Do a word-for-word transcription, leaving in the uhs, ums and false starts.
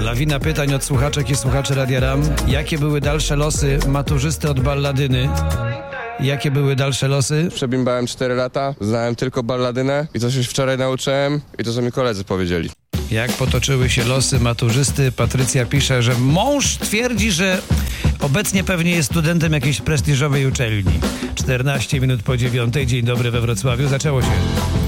Lawina pytań od słuchaczek i słuchaczy Radia Ram. Jakie były dalsze losy maturzysty od balladyny? Jakie były dalsze losy? Przebimbałem cztery lata, znałem tylko balladynę i coś już wczoraj nauczyłem i to, co mi koledzy powiedzieli. Jak potoczyły się losy maturzysty? Patrycja pisze, że mąż twierdzi, że obecnie pewnie jest studentem jakiejś prestiżowej uczelni. czternaście minut po dziewiątej. Dzień dobry we Wrocławiu. Zaczęło się.